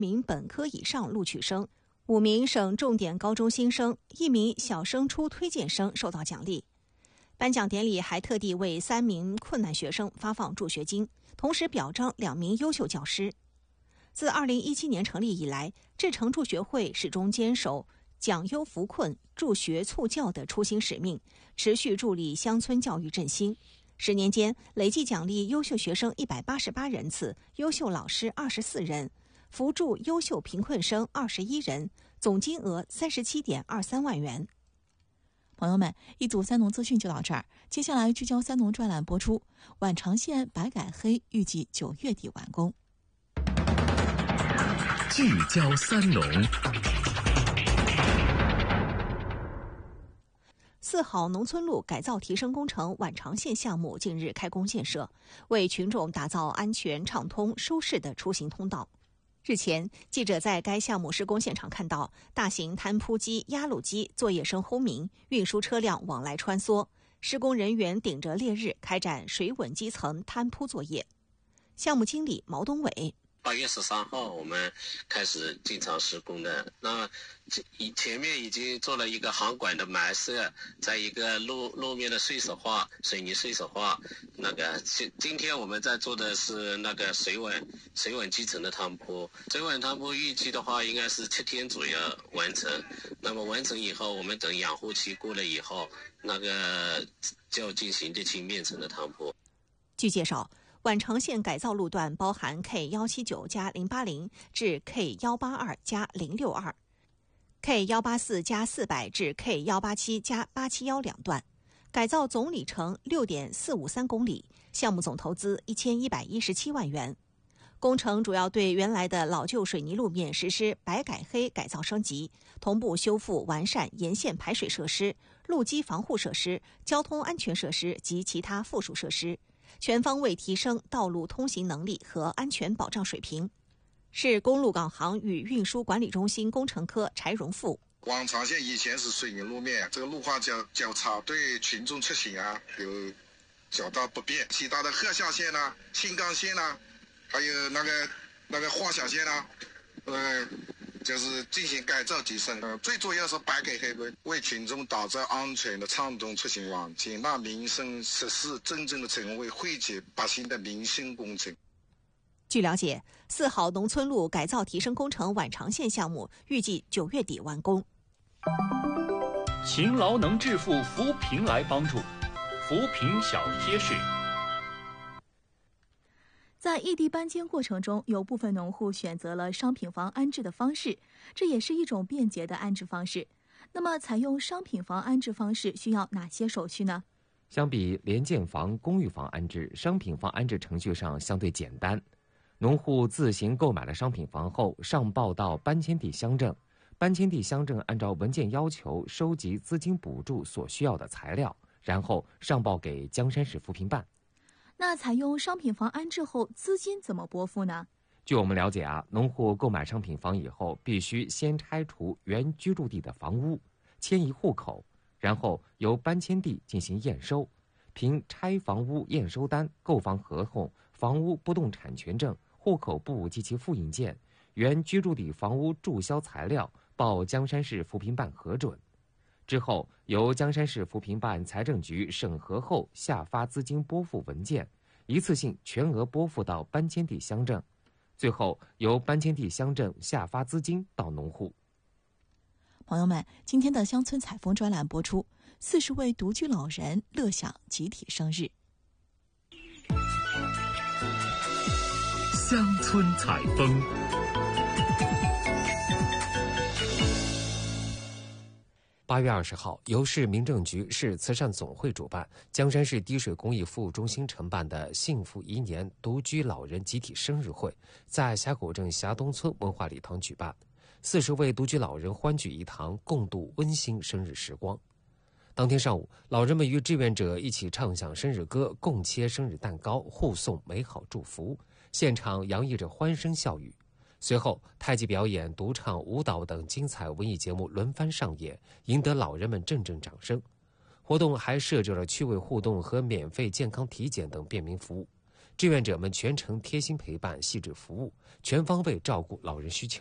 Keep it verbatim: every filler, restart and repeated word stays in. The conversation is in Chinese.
名本科以上录取生，五名省重点高中新生，一名小升初推荐生受到奖励。颁奖典礼还特地为三名困难学生发放助学金，同时表彰两名优秀教师。自二零一七年成立以来，志诚助学会始终坚守奖优扶困、助学促教的初心使命，持续助力乡村教育振兴。十年间，累计奖励优秀学生一百八十八人次，优秀老师二十四人，扶助优秀贫困生二十一人，总金额三十七点二三万元。 朋友们，一组三农资讯就到这儿，接下来聚焦三农专栏播出。宛长线白改黑预计九月底完工。 聚焦三农。 四好农村路改造提升工程宛长线项目近日开工建设，为群众打造安全、畅通、舒适的出行通道。日前，记者在该项目施工现场看到，大型摊铺机、压路机作业声轰鸣，运输车辆往来穿梭，施工人员顶着烈日开展水稳基层摊铺作业。项目经理毛东伟： 八月十三号我们开始进场施工的，那前面已经做了一个航管的埋设，在一个路路面的碎石化、水泥碎石化。那个今天我们在做的是那个水稳水稳基层的摊铺，水稳摊铺预计的话应该是七天左右完成。那么完成以后，我们等养护期过了以后，那个就进行沥青面层的摊铺。 据介绍，宛长线改造路段包含 K 一七九加零八零 至 K 一八二加零六二、K 一八四加四百至 K 一八七加八七一两段，改造总里程 六点四五三公里，项目总投资一千一百一十七万元。工程主要对原来的老旧水泥路面实施白改黑改造升级，同步修复完善沿线排水设施、路基防护设施、交通安全设施及其他附属设施，全方位提升道路通行能力和安全保障水平。市公路港航与运输管理中心工程科柴荣富： 宛长线以前是水泥路面，这个路况较较差，对群众出行啊有较大不便。其他的鹤下线啊、青冈线啊，还有那个那个华夏线啊，呃，就是进行改造提升。呃，最主要是白改黑为群众打造安全的畅通出行环境，让民生设施真正的成为惠及百姓的民生工程。 据了解，四好农村路改造提升工程宛长线项目预计九月底完工。 勤劳能致富，扶贫来帮助，扶贫小贴士。 在异地搬迁过程中，有部分农户选择了商品房安置的方式，这也是一种便捷的安置方式。那么，采用商品房安置方式需要哪些手续呢？ 相比廉建房、公寓房安置，商品房安置程序上相对简单。农户自行购买了商品房后，上报到搬迁地乡镇，搬迁地乡镇按照文件要求收集资金补助所需要的材料，然后上报给江山市扶贫办。 那采用商品房安置后，资金怎么拨付呢？ 据我们了解啊，农户购买商品房以后，必须先拆除原居住地的房屋，迁移户口，然后由搬迁地进行验收，凭拆房屋验收单、购房合同、房屋不动产权证、户口簿及其复印件、原居住地房屋注销材料报江山市扶贫办核准。之后由江山市扶贫办财政局审核后下发资金拨付文件，一次性全额拨付到搬迁地乡镇，最后由搬迁地乡镇下发资金到农户。 朋友们，今天的乡村采风专栏播出，四十位独居老人乐享集体生日。 乡村采风。 八月二十号，由市民政局市慈善总会主办，江山市滴水公益服务中心承办的幸福一年独居老人集体生日会，在峡口镇峡东村文化礼堂举办。四十位独居老人欢聚一堂，共度温馨生日时光。当天上午，老人们与志愿者一起唱响生日歌，共切生日蛋糕，互送美好祝福，现场洋溢着欢声笑语。随后，太极表演、独唱、舞蹈等精彩文艺节目轮番上演，赢得老人们阵阵掌声。活动还设置了趣味互动和免费健康体检等便民服务。 志愿者们全程贴心陪伴、细致服务，全方位照顾老人需求。